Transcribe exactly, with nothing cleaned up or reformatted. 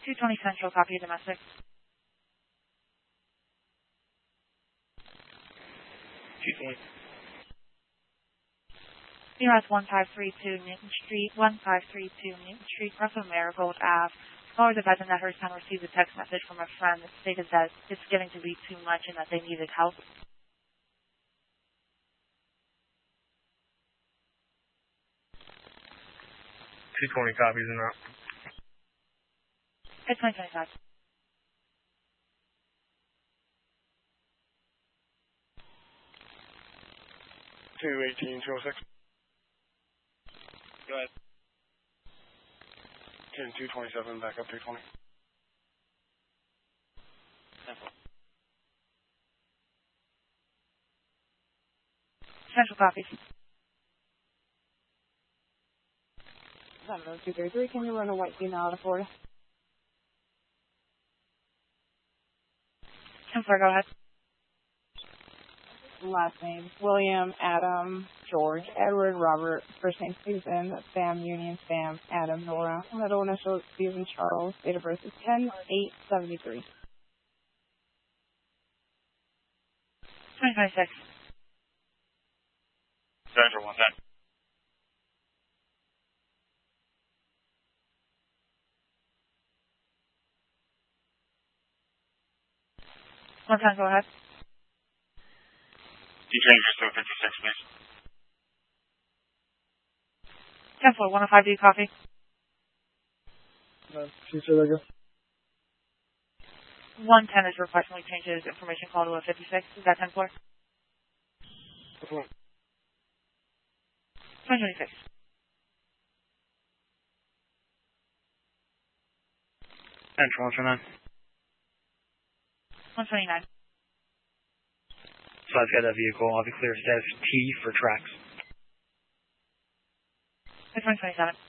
two twenty Central, copy domestic. two twenty. U S one five three two Newton Street, one five three two Newton Street, Russell Marigold Ave. Caller advising that her son received a text message from a friend that stated that it's getting to be too much and that they needed help. two twenty copies and that. It's twenty twenty-five. two eighteen, two oh six. Go ahead. ten, two twenty-seven, back up two twenty. Central copies. seven oh two three three, can you run a white female out of Florida? ten four, go ahead. Last name, William, Adam, George, Edward, Robert, first name Susan, Sam, Union, Sam, Adam, Nora, middle initial, Susan, Charles, date of birth is ten eight seventy-three. twenty twenty-six. Central, one ten. One ten, go ahead. Can you change your to fifty-six, please? ten four, one oh five, do you copy? No, she said I guess. one ten is requesting we change his information call to a fifty-six. Is that ten four? Uh-huh. twenty twenty-six. Central, one twenty-nine. one twenty-nine. So I've got that vehicle. I'll be clear. Status T for tracks. twenty twenty-seven.